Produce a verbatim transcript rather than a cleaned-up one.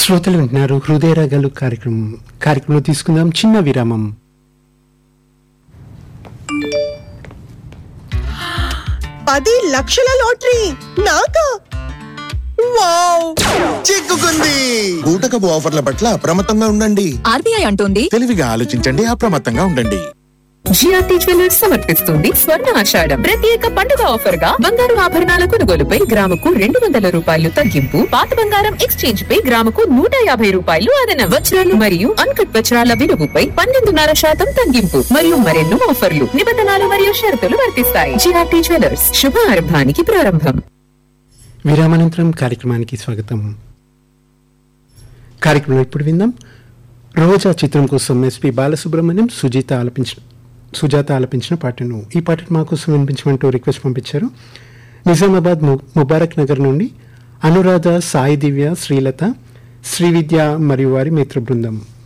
శ్రోతలు వింటున్నారు హృదయ రాగాలు కార్యక్రమం. కార్యక్రమంలో తీసుకుందాం చిన్న విరామం. పది లక్షల లాటరీ నాకా? వావ్, చిక్కుకుంది. బూటకపు ఆఫర్ల పట్ల అప్రమత్తంగా ఉండండి. ఆర్బీఐ అంటోంది తెలివిగా ఆలోచించండి, అప్రమత్తంగా ఉండండి. జిఆర్టీ జ్యువెలర్స్ సమర్పిస్తుంది స్వర్ణ ఆషాఢం ప్రత్యేక పండుగ ఆఫర్ గా బంగారు ఆభరణాల కొనుగోలుపై గ్రాముకు రెండు వందల రూపాయలు తగ్గింపు, పాత బంగారం ఎక్స్చేంజ్ పై గ్రాముకు నూట యాభై రూపాయలు అదనం, వజ్రాలు మరియు అన్కట్ వజ్రాల విలువపై పన్నెండున్నర శాతం తగ్గింపు మరియు మరెన్నో ఆఫర్లు, నిబంధనలు మరియు షరతులు వర్తిస్తాయి. జిఆర్టీ జ్యువెలర్స్, శుభారంభానికి ప్రారంభం. విరామానంతరం కార్యక్రమానికి స్వాగతం. కార్యక్రమంలో ఇప్పుడు విందాం రోజా చిత్రం కోసం ఎస్పి బాలసుబ్రహ్మణ్యం సుజీత ఆలపించిన సుజాత ఆలపించిన పాటను. ఈ పాటను మా కోసం వినిపించమంటూ రిక్వెస్ట్ పంపించారు నిజామాబాద్ ము ముబారక్ నగర్ నుండి అనురాధ, సాయి దివ్య, శ్రీలత, శ్రీ విద్య మరియు వారి మిత్ర బృందం.